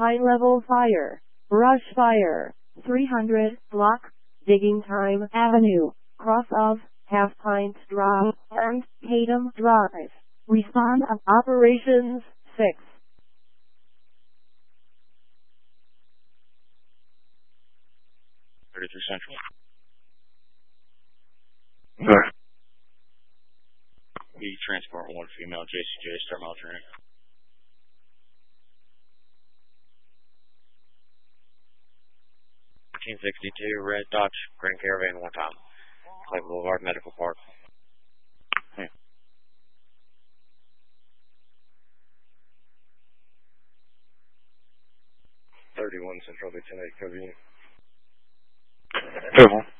high-level fire, brush fire, 300, block, digging time, avenue, cross of, Half Pint Drive, and Tatum Drive. Respond of operations 6. 33 Central. Sir. We transport 1 female JCJ, start monitoring. 1462, Red Dodge, Grand Caravan, 1 time. Clay Boulevard, Medical Park. Hey. 31 Central, 10-8, Covey. Careful.